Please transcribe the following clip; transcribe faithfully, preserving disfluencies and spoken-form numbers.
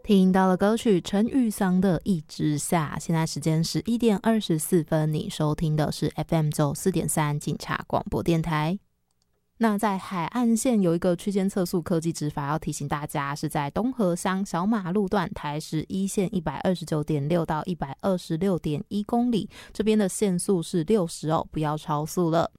听到了歌曲陈玉桑的《一直下》，现在时间十一点二十四分，你收听的是 F M 九四点三警察广播电台。那在海岸线有一个区间测速科技执法，要提醒大家是在东河乡小马路段台十一线一百二十九点六到一百二十六点一公里，这边的限速是六十哦，不要超速了。